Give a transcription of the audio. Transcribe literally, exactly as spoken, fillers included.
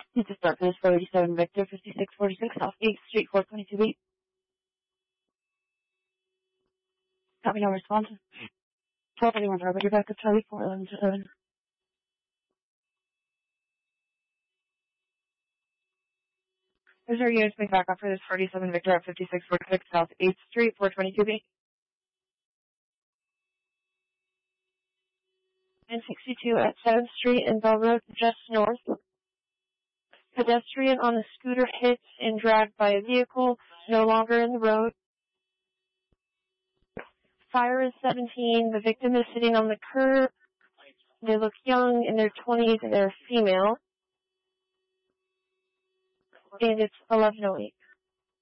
Need to start for this thirty-seven Victor, fifty-six forty-six South eighth Street, four twenty-two B. Copy, no response. twelve thirty-one, Robert, you're back up Charlie, four eleven to seven. There's our units made back up for this forty-seven Victor at fifty-six forty-six South eighth Street, four twenty-two B. And sixty-two at seventh Street and Bell Road, just north. Pedestrian on a scooter hit and dragged by a vehicle, no longer in the road. Fire is seventeen. The victim is sitting on the curb. They look young, in their twenties, and they're female. And it's eleven oh eight.